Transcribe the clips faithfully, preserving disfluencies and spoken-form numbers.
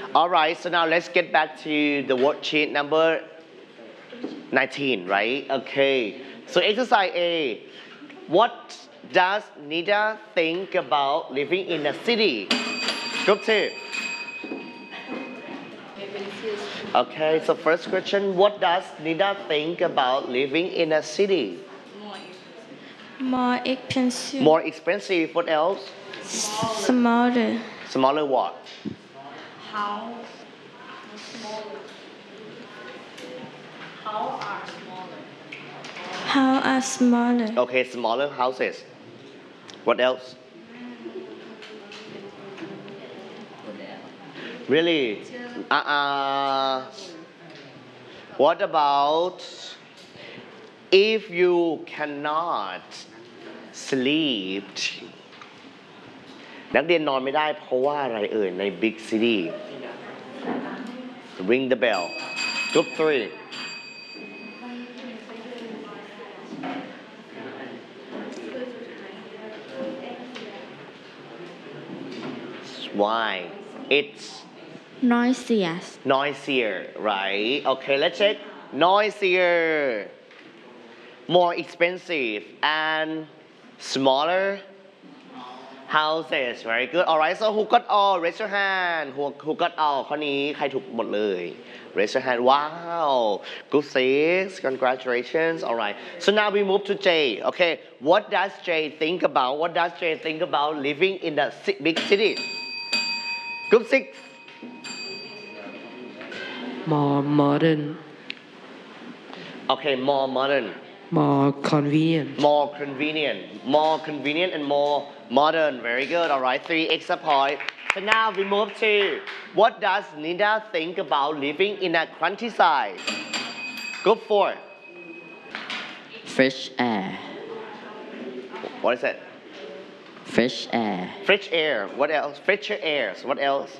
All right, so now let's get back to the worksheet number nineteen, right? Okay, so exercise A. What does Nida think about living in a city? Group two. Okay, so first question, what does Nida think about living in a city? More expensive. More expensive, what else? Smaller. Smaller what? How smaller? How are smaller? How are smaller. Okay, smaller houses. What else? Really? Uh-uh. What about if you cannot sleep นักเรียนนอนไม่ได้เพราะว่าอะไรเอ่ยใน big city ring the bell group three why it's Noisier. noisier right okay let's check noisier more expensive and smaller houses very good alright so who got all raise your hand who who got all ข้อนี้ใครถูกหมดเลย raise your hand wow good six congratulations alright so now we move to J okay what does J think about what does J think about living in the big city group six More modern. Okay, more modern. More convenient. More convenient. More convenient and more modern. Very good. All right, three extra point. So now we move to what does Nida think about living in a countryside? Group four. Fresh air. What is it? Fresh air. Fresh air. What else? Fresher airs. What else?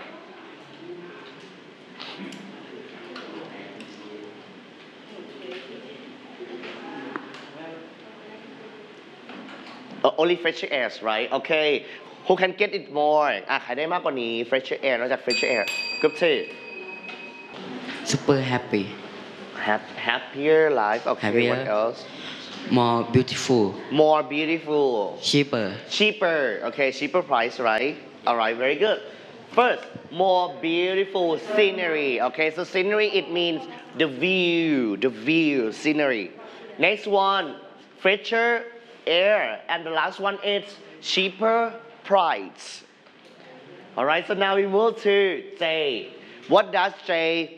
Uh, only fresh airs, right? Okay. Who can get it more? อ่ะใครได้มากกว่านี้ fresh air นอกจาก fresh air Group two. Super happy. Hap- happier life. Okay. Happier. What else? More beautiful. More beautiful. Cheaper. Cheaper. Okay. Cheaper price, right? All right. Very good. First, more beautiful scenery. Okay. So scenery it means the view, the view, scenery. Next one, fresher air, and the last one is cheaper price. All right, so now we move to J. What does J